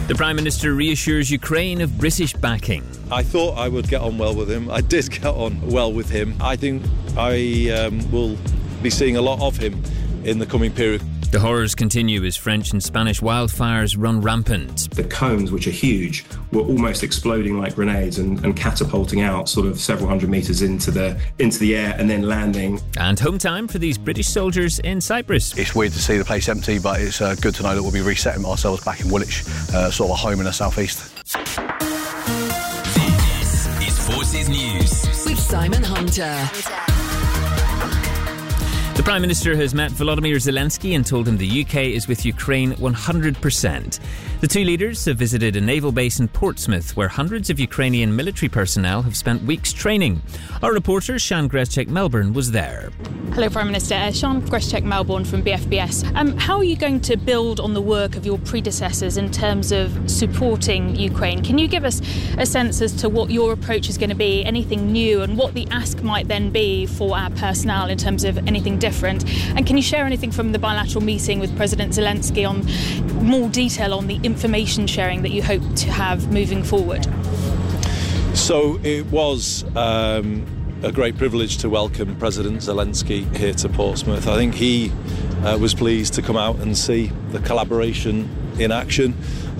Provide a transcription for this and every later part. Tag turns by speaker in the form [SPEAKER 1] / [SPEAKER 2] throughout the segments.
[SPEAKER 1] The Prime Minister reassures Ukraine of British backing.
[SPEAKER 2] I thought I would get on well with him. I did get on well with him. I think I will be seeing a lot of him in the coming period.
[SPEAKER 1] The horrors continue as French and Spanish wildfires run rampant.
[SPEAKER 3] The cones, which are huge, were almost exploding like grenades and catapulting out sort of several hundred metres into the air and then landing.
[SPEAKER 1] And home time for these British soldiers in Cyprus.
[SPEAKER 4] It's weird to see the place empty, but it's good to know that we'll be resetting ourselves back in Woolwich, sort of a home in the southeast.
[SPEAKER 5] This is Forces News
[SPEAKER 6] with Simon Hunter.
[SPEAKER 1] The Prime Minister has met Volodymyr Zelensky and told him the UK is with Ukraine 100%. The two leaders have visited a naval base in Portsmouth where hundreds of Ukrainian military personnel have spent weeks training. Our reporter, Sian Greszczyk-Melbourne, was there.
[SPEAKER 7] Hello, Prime Minister. Sian Greszczyk-Melbourne from BFBS. How are you going to build on the work of your predecessors in terms of supporting Ukraine? Can you give us a sense as to what your approach is going to be, anything new, and what the ask might then be for our personnel in terms of anything different? And can you share anything from the bilateral meeting with President Zelensky on more detail on the information sharing that you hope to have moving forward?
[SPEAKER 2] So it was a great privilege to welcome President Zelensky here to Portsmouth. I think he was pleased to come out and see the collaboration in action,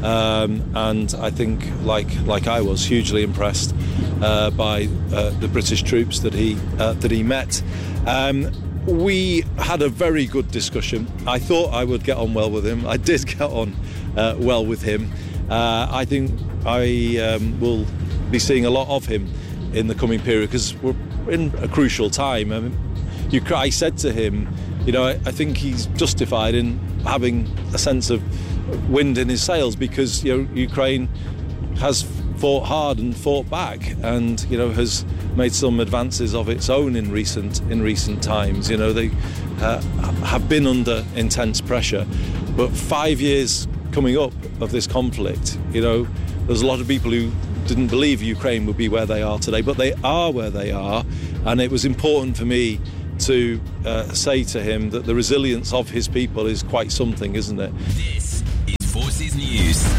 [SPEAKER 2] and I think, like I was, hugely impressed by the British troops that he met. We had a very good discussion. I thought I would get on well with him. I did get on well with him. I think I will be seeing a lot of him in the coming period because we're in a crucial time. I mean, I said to him, I think he's justified in having a sense of wind in his sails because Ukraine has fought hard and fought back, and has made some advances of its own in recent times. They have been under intense pressure, but 5 years coming up of this conflict, there's a lot of people who didn't believe Ukraine would be where they are today, but they are where they are, and it was important for me to say to him that the resilience of his people is quite something, isn't it?
[SPEAKER 5] This is Forces News.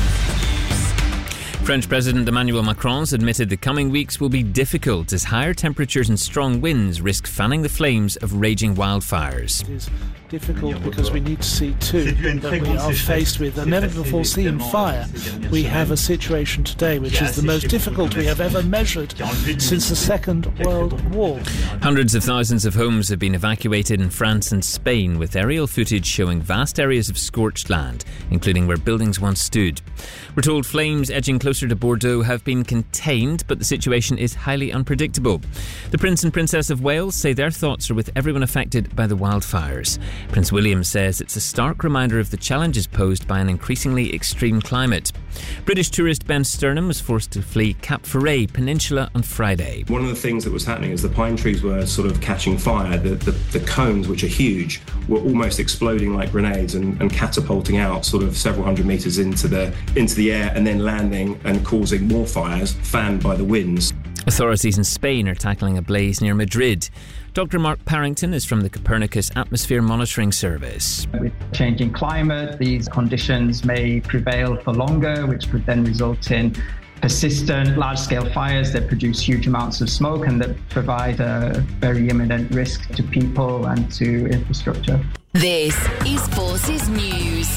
[SPEAKER 1] French President Emmanuel Macron has admitted the coming weeks will be difficult as higher temperatures and strong winds risk fanning the flames of raging wildfires.
[SPEAKER 8] It is difficult because we need to see too that we are faced with a never-before-seen fire. We have a situation today which is the most difficult we have ever measured since the Second World War.
[SPEAKER 1] Hundreds of thousands of homes have been evacuated in France and Spain, with aerial footage showing vast areas of scorched land, including where buildings once stood. We're told flames edging closer to Bordeaux have been contained, but the situation is highly unpredictable. The Prince and Princess of Wales say their thoughts are with everyone affected by the wildfires. Prince William says it's a stark reminder of the challenges posed by an increasingly extreme climate. British tourist Ben Sturnham was forced to flee Cap Ferret Peninsula on Friday.
[SPEAKER 3] One of the things that was happening is the pine trees were sort of catching fire. The cones, which are huge, were almost exploding like grenades and catapulting out sort of several hundred metres into the air and then landing and causing more fires, fanned by the winds.
[SPEAKER 1] Authorities in Spain are tackling a blaze near Madrid. Dr. Mark Parrington is from the Copernicus Atmosphere Monitoring Service.
[SPEAKER 9] With changing climate, these conditions may prevail for longer, which could then result in persistent large-scale fires that produce huge amounts of smoke and that provide a very imminent risk to people and to infrastructure.
[SPEAKER 6] This is Forces News.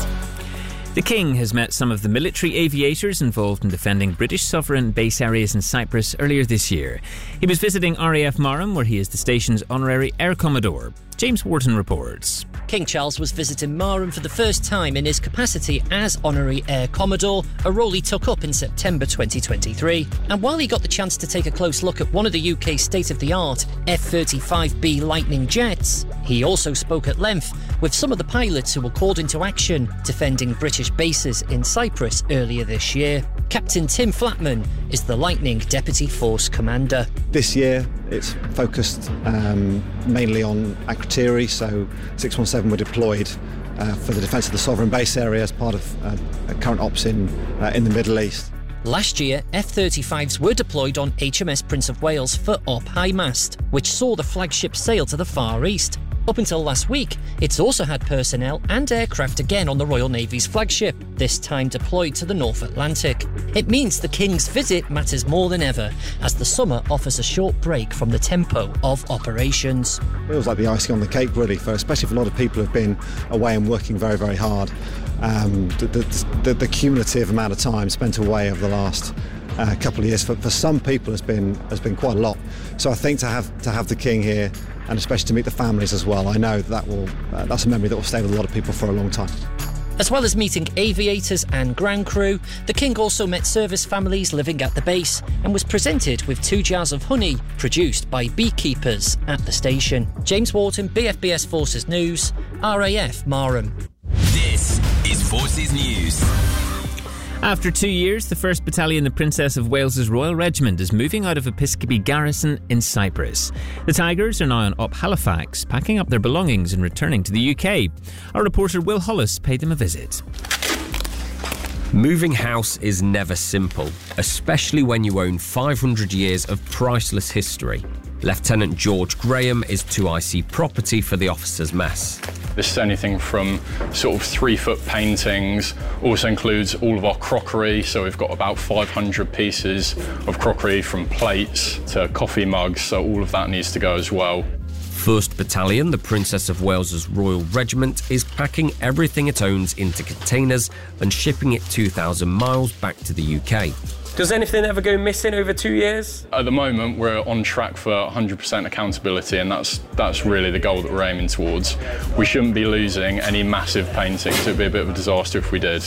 [SPEAKER 1] The King has met some of the military aviators involved in defending British sovereign base areas in Cyprus earlier this year. He was visiting RAF Marham, where he is the station's honorary Air Commodore. James Wharton reports.
[SPEAKER 10] King Charles was visiting Marham for the first time in his capacity as Honorary Air Commodore, a role he took up in September 2023. And while he got the chance to take a close look at one of the UK's state-of-the-art F-35B Lightning jets, he also spoke at length with some of the pilots who were called into action defending British bases in Cyprus earlier this year. Captain Tim Flatman is the Lightning Deputy Force Commander.
[SPEAKER 11] This year it's focused mainly on Akrotiri, so 617 were deployed for the defence of the sovereign base area as part of current ops in the Middle East.
[SPEAKER 10] Last year, F-35s were deployed on HMS Prince of Wales for Op High Mast, which saw the flagship sail to the Far East. Up until last week, it's also had personnel and aircraft again on the Royal Navy's flagship, this time deployed to the North Atlantic. It means the King's visit matters more than ever, as the summer offers a short break from the tempo of operations.
[SPEAKER 11] It feels like the icing on the cake, really, especially for a lot of people who've been away and working very, very hard. The cumulative amount of time spent away over the last couple of years for some people has been quite a lot. So I think to have the King here, and especially to meet the families as well, I know that's a memory that will stay with a lot of people for a long time.
[SPEAKER 10] As well as meeting aviators and ground crew, the King also met service families living at the base and was presented with 2 jars of honey produced by beekeepers at the station. James Wharton, BFBS Forces News, RAF Marham.
[SPEAKER 5] This is Forces News.
[SPEAKER 1] After 2 years, the 1st Battalion of Princess of Wales's Royal Regiment is moving out of Episcopi Garrison in Cyprus. The Tigers are now on Op Halifax, packing up their belongings and returning to the UK. Our reporter Will Hollis paid them a visit.
[SPEAKER 12] Moving house is never simple, especially when you own 500 years of priceless history. Lieutenant George Graham is 2IC property for the officers' mess.
[SPEAKER 13] This is anything from sort of 3-foot paintings, also includes all of our crockery, so we've got about 500 pieces of crockery from plates to coffee mugs, so all of that needs to go as well.
[SPEAKER 12] 1st Battalion, the Princess of Wales's Royal Regiment, is packing everything it owns into containers and shipping it 2,000 miles back to the UK.
[SPEAKER 14] Does anything ever go missing over 2 years?
[SPEAKER 13] At the moment, we're on track for 100% accountability, and that's really the goal that we're aiming towards. We shouldn't be losing any massive paintings. It would be a bit of a disaster if we did.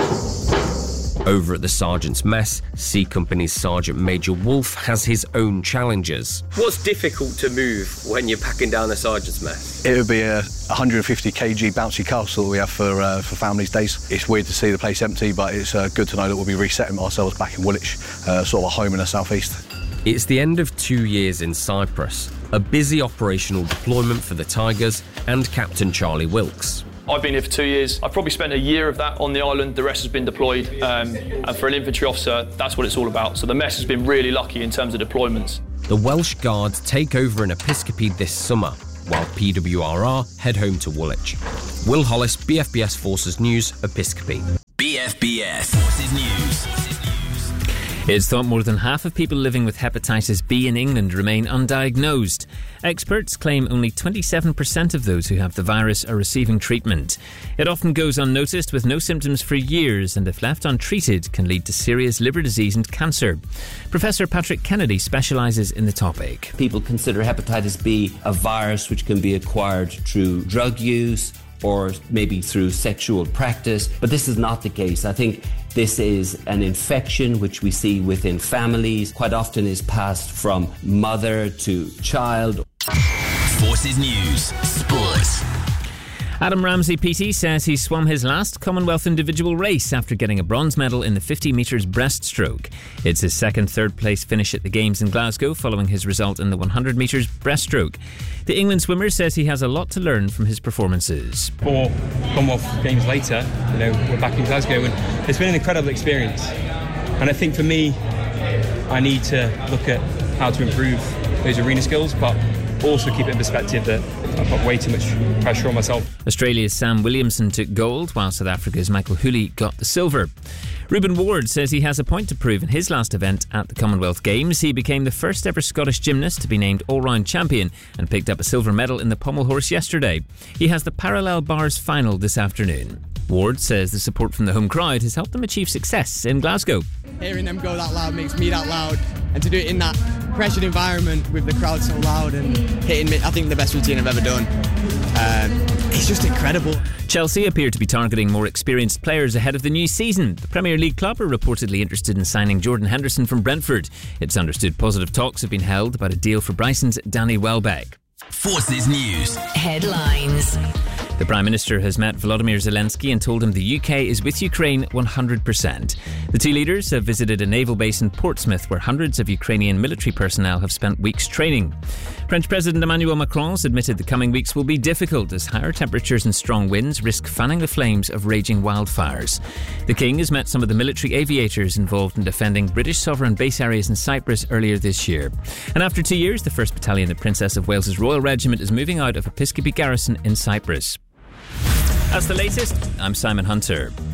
[SPEAKER 12] Over at the Sergeant's Mess, C Company's Sergeant Major Wolf has his own challenges.
[SPEAKER 14] What's difficult to move when you're packing down a Sergeant's Mess?
[SPEAKER 4] It would be a 150 kg bouncy castle that we have for families' days. It's weird to see the place empty, but it's good to know that we'll be resetting ourselves back in Woolwich, sort of a home in the southeast.
[SPEAKER 12] It's the end of 2 years in Cyprus, a busy operational deployment for the Tigers and Captain Charlie Wilkes.
[SPEAKER 15] I've been here for 2 years. I've probably spent a year of that on the island. The rest has been deployed. And for an infantry officer, that's what it's all about. So the mess has been really lucky in terms of deployments.
[SPEAKER 12] The Welsh Guards take over in Episcopi this summer, while PWRR head home to Woolwich. Will Hollis, BFBS Forces News, Episcopi.
[SPEAKER 5] BFBS Forces News.
[SPEAKER 1] It's thought more than half of people living with hepatitis B in England remain undiagnosed. Experts claim only 27% of those who have the virus are receiving treatment. It often goes unnoticed with no symptoms for years, and if left untreated can lead to serious liver disease and cancer. Professor Patrick Kennedy specialises in the topic.
[SPEAKER 16] People consider hepatitis B a virus which can be acquired through drug use or maybe through sexual practice, but this is not the case. I think this is an infection which we see within families, quite often is passed from mother to child.
[SPEAKER 5] Forces News Sports.
[SPEAKER 1] Adam Ramsey PT says he swum his last Commonwealth individual race after getting a bronze medal in the 50 metres breaststroke. It's his second third-place finish at the Games in Glasgow following his result in the 100 metres breaststroke. The England swimmer says he has a lot to learn from his performances.
[SPEAKER 17] 4 Commonwealth Games later, we're back in Glasgow, and it's been an incredible experience. And I think for me, I need to look at how to improve those arena skills, but also keep it in perspective that I've got way too much pressure on myself.
[SPEAKER 1] Australia's Sam Williamson took gold, while South Africa's Michael Hooley got the silver. Ruben Ward says he has a point to prove in his last event at the Commonwealth Games. He became the first ever Scottish gymnast to be named all-round champion and picked up a silver medal in the pommel horse yesterday. He has the parallel bars final this afternoon. Ward says the support from the home crowd has helped them achieve success in Glasgow.
[SPEAKER 18] Hearing them go that loud makes me that loud, and to do it in that pressured environment with the crowd so loud and hitting me, I think the best routine I've ever done. It's just incredible.
[SPEAKER 1] Chelsea appear to be targeting more experienced players ahead of the new season. The Premier League club are reportedly interested in signing Jordan Henderson from Brentford. It's understood positive talks have been held about a deal for Brighton's Danny Welbeck.
[SPEAKER 5] Forces News
[SPEAKER 6] Headlines.
[SPEAKER 1] The Prime Minister has met Volodymyr Zelensky and told him the UK is with Ukraine 100%. The two leaders have visited a naval base in Portsmouth where hundreds of Ukrainian military personnel have spent weeks training. French President Emmanuel Macron has admitted the coming weeks will be difficult as higher temperatures and strong winds risk fanning the flames of raging wildfires. The King has met some of the military aviators involved in defending British sovereign base areas in Cyprus earlier this year. And after 2 years, the 1st Battalion of Princess of Wales's Royal Regiment is moving out of Episcopi Garrison in Cyprus. That's the latest. I'm Simon Hunter.